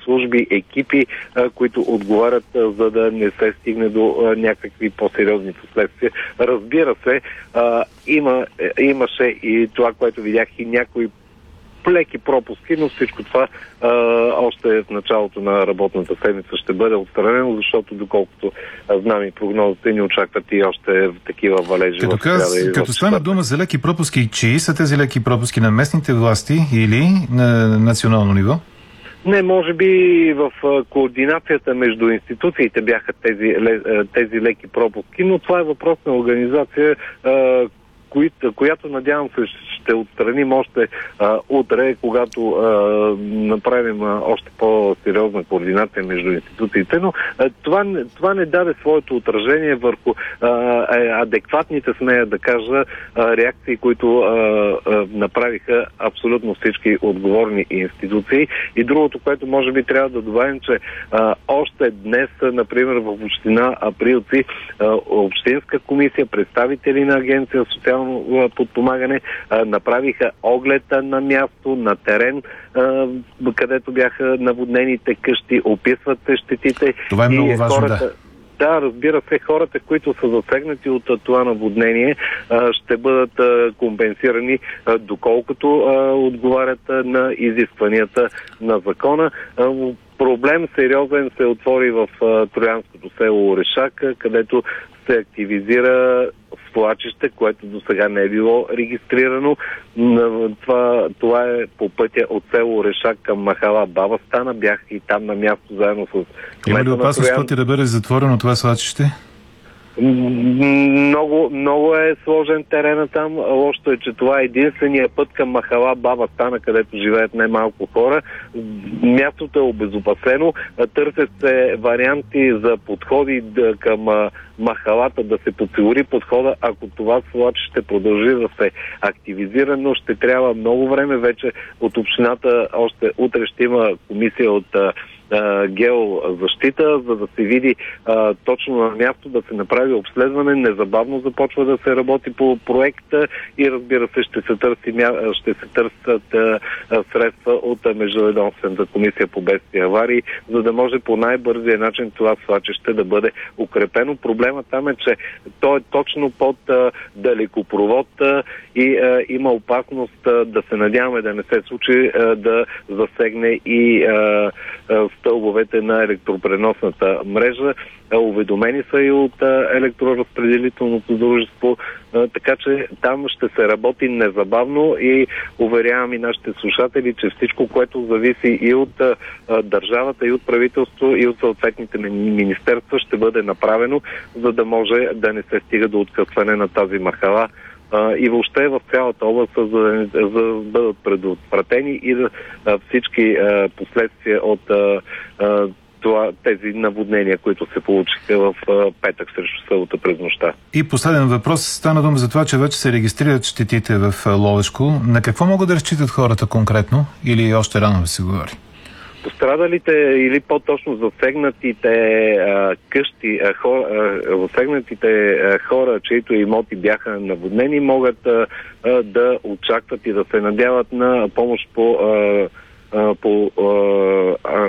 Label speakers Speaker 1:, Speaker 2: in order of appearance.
Speaker 1: служби, екипи, които отговарят, за да не се стигне до някакви по-сериозни последствия. Разбира се, имаше и това, което видях, и някои леки пропуски, но всичко това още в началото на работната седмица ще бъде отстранено, защото доколкото знам и прогнозите, ни очакват и още такива валежи.
Speaker 2: Като стана дума за леки пропуски, чии са тези леки пропуски, на местните власти или на национално ниво?
Speaker 1: Не, може би в координацията между институциите бяха тези леки пропуски, но това е въпрос на организация, която надявам се ще отстраним още утре, когато направим още по-сериозна координация между институциите, но това не даде своето отражение върху адекватните, смея да кажа, реакции, които направиха абсолютно всички отговорни институции. И другото, което може би трябва да добавим, че още днес, например, в община Априлци, общинска комисия, представители на Агенция социално подпомагане направиха оглед на място, на терен, където бяха наводнените къщи, описват се щетите.
Speaker 2: Това е много важно,
Speaker 1: Да, разбира се, хората, които са засегнати от това наводнение, ще бъдат компенсирани доколкото отговарят на изискванията на закона. Проблем сериозен се отвори в троянското село Орешак, където се активизира свлачище, което до сега не е било регистрирано. Това е по пътя от село Орешак към махала Баба Стана. Бях и там на място заедно с...
Speaker 2: Има ли опасност пътя да бъде затворено това свлачище?
Speaker 1: Много е сложен терена там. Лошото е, че това е единствения път към махала Баба Стана, където живеят най-малко хора. Мястото е обезопасено. Търсят се варианти за подходи към махалата, да се подсигури подхода, ако това свлачище продължи да се активизира, но ще трябва много време. Вече от общината още утре ще има комисия от геозащита, за да се види точно на място, да се направи обследване. Незабавно започва да се работи по проекта и разбира се ще се търсят средства от Междуведомствената комисия по бедствия и аварии, за да може по най-бързия начин това свлачище да бъде укрепено. Проблемът там е, че то е точно под далекопровод и има опасност да се надяваме да не се случи да засегне и стълбовете на електропреносната мрежа. Уведомени са и от електроразпределителното дружество, така че там ще се работи незабавно и уверявам и нашите слушатели, че всичко, което зависи и от държавата, и от правителство, и от съответните министерства, ще бъде направено, за да може да не се стига до откъсване на тази махала и въобще в цялата област, за да бъдат предотвратени и всички последствия от тези наводнения, които се получиха в петък срещу събота през нощта. И
Speaker 2: последен въпрос. Стана дума за това, че вече се регистрират щетите в Ловешко. На какво могат да разчитат хората конкретно или още рано да се говори?
Speaker 1: Пострадалите или по-точно засегнатите къщи, засегнатите хора, чието имоти бяха наводнени, могат да очакват и да се надяват на помощ по